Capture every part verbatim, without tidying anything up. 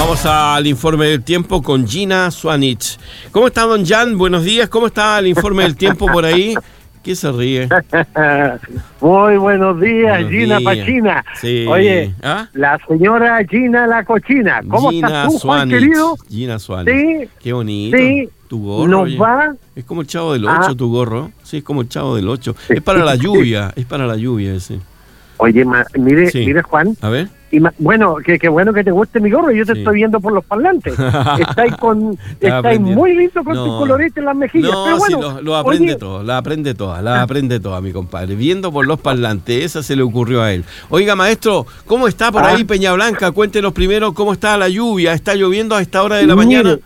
Vamos al informe del tiempo con Gina Swanich. ¿Cómo está, don Jan? Buenos días. ¿Cómo está el informe del tiempo por ahí? ¿Qué se ríe? Muy buenos días, buenos Gina días. Pachina. Sí. Oye, ¿ah? La señora Gina la cochina. ¿Cómo Gina estás tú, Juan, Swanich. querido? Gina Swanich. Sí. Qué bonito. Sí. Tu gorro. Nos oye. va... Es como el Chavo del Ocho, ah. tu gorro. Sí, es como el Chavo del Ocho. Es para la lluvia. Es para la lluvia ese. Oye, ma, mire, sí. mire, Juan. A ver. Y ma, bueno, que, que bueno que te guste mi gorro. Yo te sí. estoy viendo por los parlantes. Estáis con, estáis muy lindo con no. tu colorito en las mejillas. No, pero bueno, sí, lo, lo aprende oye, todo, la aprende toda, la aprende toda, mi compadre. Viendo por los parlantes, esa se le ocurrió a él. Oiga, maestro, ¿cómo está por ah. ahí Peña Blanca? Cuéntenos primero cómo está la lluvia. ¿Está lloviendo a esta hora de la mire, mañana?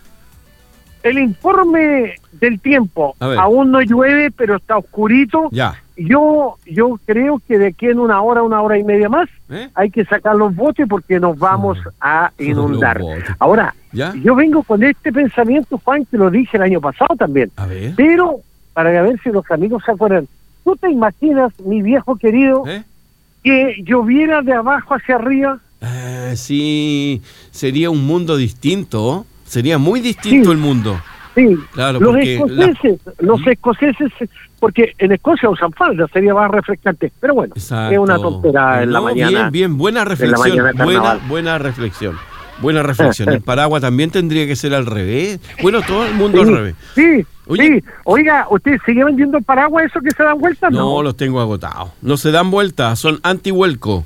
El informe del tiempo, aún no llueve, pero está oscurito. Ya. Yo yo creo que de aquí en una hora, una hora y media más, ¿Eh? hay que sacar los botes porque nos vamos a inundar. Ahora, ¿Ya? yo vengo con este pensamiento, Juan, que lo dije el año pasado también. A ver. Pero, para ver si los amigos se acuerdan, ¿tú te imaginas, mi viejo querido, ¿Eh? que lloviera de abajo hacia arriba? Eh, sí, sería un mundo distinto, sería muy distinto sí. el mundo. Sí, claro, los escoceses, la... los escoceses, porque en Escocia usan falda, sería más refrescante, pero bueno, Exacto. es una tontería en no, la mañana. Bien, bien, buena reflexión, buena, buena reflexión, buena reflexión. El paraguas también tendría que ser al revés. Bueno, todo el mundo sí, al revés. Sí, Oye, sí. Oiga, ¿usted sigue vendiendo paraguas esos que se dan vueltas? No, no, los tengo agotados. No se dan vueltas, son anti-vuelco.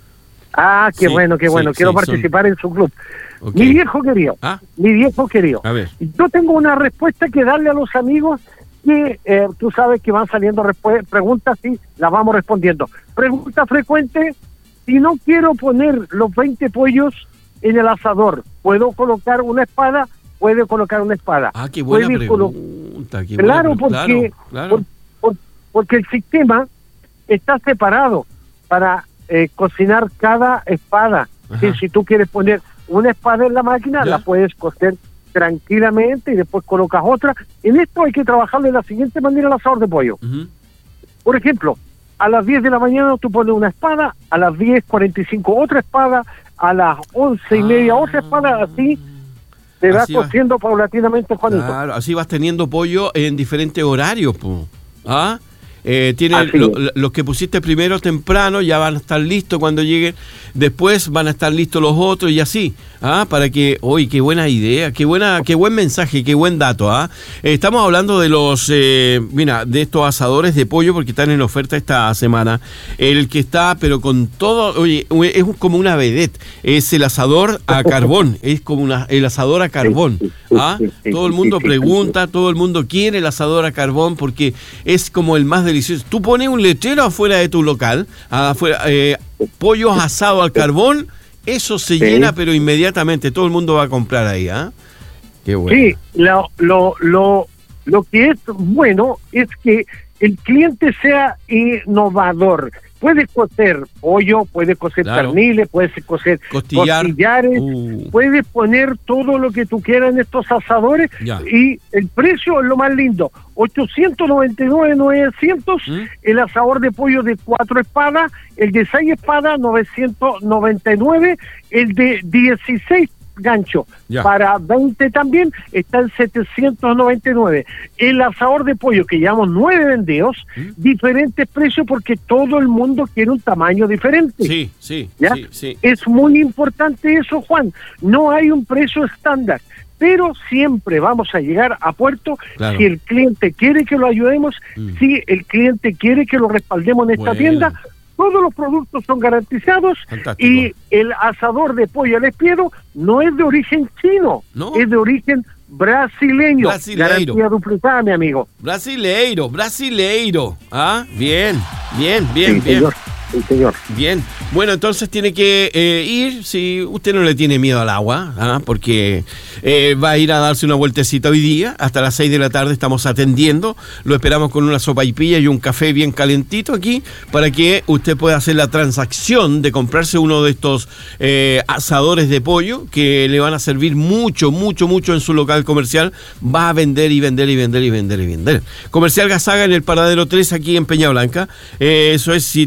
Ah, qué sí, bueno, qué bueno. Sí, Quiero sí, participar son... en su club. Okay. Mi viejo querido, ¿Ah? mi viejo querido. A ver. Yo tengo una respuesta que darle a los amigos que eh, tú sabes que van saliendo preguntas y las vamos respondiendo. Pregunta frecuente: si no quiero poner los veinte pollos en el asador, ¿puedo colocar una espada? Puede colocar una espada. Ah, qué buena pregunta. Qué buena claro, pre porque, claro, claro. Por, por, porque el sistema está separado para eh, cocinar cada espada. Que si tú quieres poner una espada en la máquina, ¿Ya? la puedes coser tranquilamente y después colocas otra. En esto hay que trabajar de la siguiente manera el asador de pollo. Uh-huh. Por ejemplo, a las diez de la mañana tú pones una espada, a las diez cuarenta y cinco otra espada, a las once y media ah. otra espada, así te vas cociendo va. paulatinamente, Juanito. Claro, así vas teniendo pollo en diferentes horarios, po. ¿Ah? Eh, tienen lo, los que pusiste primero temprano ya van a estar listos cuando lleguen, después van a estar listos los otros y así, ¿ah? Para que, oye, qué buena idea, qué buena, qué buen mensaje, qué buen dato, ¿ah? Eh, estamos hablando de los, eh, mira, de estos asadores de pollo porque están en oferta esta semana. El que está, pero con todo, oye, es como una vedette, es el asador a carbón, es como una, el asador a carbón, ¿ah? Todo el mundo pregunta, todo el mundo quiere el asador a carbón porque es como el más delicioso. Tú pones un letrero afuera de tu local, afuera, eh, pollos asados al carbón, eso se sí. llena, pero inmediatamente todo el mundo va a comprar ahí, ¿ah? ¿eh? Qué bueno. Sí, lo, lo, lo, lo que es bueno es que el cliente sea innovador. Puedes cocer pollo, puedes cocer claro. perniles, puedes cocer Costillar. costillares, uh. puedes poner todo lo que tú quieras en estos asadores ya. y el precio es lo más lindo. ochocientos noventa y nueve, novecientos, ¿Mm? el asador de pollo de cuatro espadas, el de seis espadas, novecientos noventa y nueve, el de dieciséis gancho ya. para veinte también está en setecientos noventa y nueve. El asador de pollo que llevamos nueve vendidos, ¿Mm? diferentes precios porque todo el mundo quiere un tamaño diferente. Sí, sí, ¿ya? sí, sí. Es muy importante eso, Juan. No hay un precio estándar, pero siempre vamos a llegar a puerto claro. si el cliente quiere que lo ayudemos, mm. si el cliente quiere que lo respaldemos en esta bueno. tienda. Todos los productos son garantizados. Fantástico. Y el asador de pollo al espiedo no es de origen chino, ¿no? Es de origen brasileño. Brasileiro. Garantía duplicada, mi amigo. Brasileiro, brasileiro. Ah, bien, bien, bien, sí, bien. Señor. Sí, señor. Bien. Bueno, entonces tiene que eh, ir, si usted no le tiene miedo al agua, ¿ah? porque eh, va a ir a darse una vueltecita hoy día, hasta las seis de la tarde estamos atendiendo, lo esperamos con una sopaipilla y un café bien calentito aquí, para que usted pueda hacer la transacción de comprarse uno de estos eh, asadores de pollo, que le van a servir mucho, mucho, mucho en su local comercial, va a vender y vender y vender y vender y vender. Comercial Gazaga en el Paradero tres, aquí en Peña Blanca, eh, eso es, si tiene alguna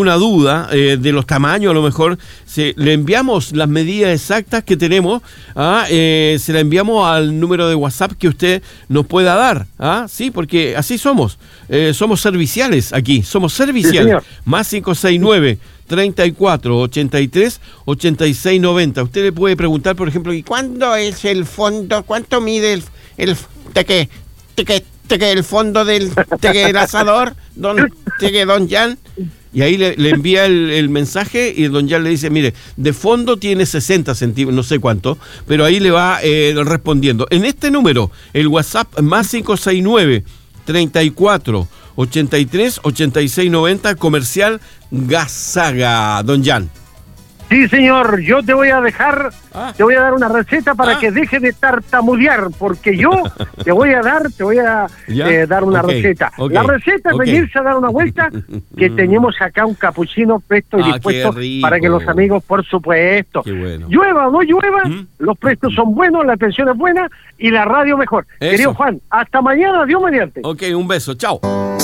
alguna duda eh, de los tamaños, a lo mejor se, le enviamos las medidas exactas que tenemos, ¿ah? eh, se la enviamos al número de WhatsApp que usted nos pueda dar, ¿ah? Sí, porque así somos, eh, somos serviciales aquí, somos serviciales, sí, más cinco seis nueve, treinta y cuatro, ochenta y tres, ochenta y seis, noventa. Usted le puede preguntar, por ejemplo, ¿y cuándo es el fondo? ¿Cuánto mide el, el de qué? ¿De qué? ¿De qué? ¿El fondo del de qué, el asador? ¿Don, de qué, don Jan? Y ahí le, le envía el, el mensaje y don Jan le dice, mire, de fondo tiene sesenta centímetros, no sé cuánto, pero ahí le va eh, respondiendo. En este número, el WhatsApp más cinco seis nueve, treinta y cuatro, ochenta y tres, ochenta y seis, noventa, comercial Gasaga, don Jan. Sí, señor, yo te voy a dejar, ah. te voy a dar una receta para ah. que deje de tartamudear, porque yo te voy a dar, te voy a eh, dar una okay. receta. Okay. La receta es okay. venirse a dar una vuelta, que tenemos acá un capuchino presto y ah, dispuesto para que los amigos, por supuesto, bueno. llueva o no llueva, ¿Mm? los prestos son buenos, la atención es buena y la radio mejor. Eso. Querido Juan, hasta mañana, Dios mediante. Ok, un beso, chao.